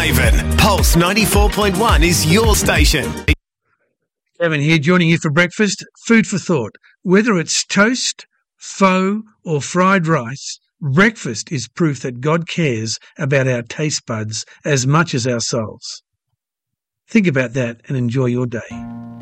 Haven. Pulse 94.1 is your station. Kevin here, joining you for breakfast. Food for thought. Whether it's toast, pho or fried rice, breakfast is proof that God cares about our taste buds as much as our souls. Think about that and enjoy your day.